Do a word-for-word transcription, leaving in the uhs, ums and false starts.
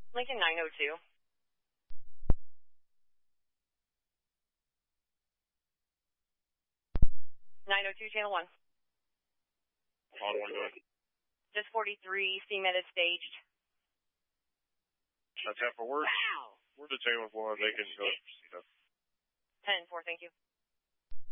Lincoln nine oh two. nine oh two, channel one. All one doing. Just forty-three, C-Med staged. That's half for work. Wow. We're the channel one, they can go. ten four, thank you.